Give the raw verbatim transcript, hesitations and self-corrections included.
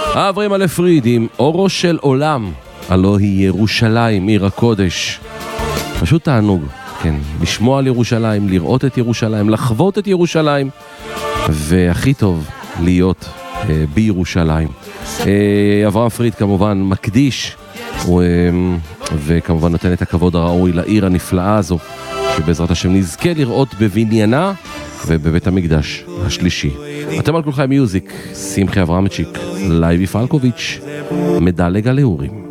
אברהם אלפריד עם אורו של עולם, הלא היא ירושלים, עיר הקודש. פשוט תענוג, כן, לשמוע על ירושלים, לראות את ירושלים, לחוות את ירושלים, והכי טוב להיות אה, בירושלים. אה, אברהם פריד כמובן מקדיש, הוא, אה, וכמובן נותן את הכבוד הראוי לעיר הנפלאה הזו, שבעזרת השם נזכה לראות בבניינה ובבית המקדש השלישי. אתם על כולכם מיוזיק, שמחי אברהמצ'יק, לייבי פלקוביץ', מדלג על האורים.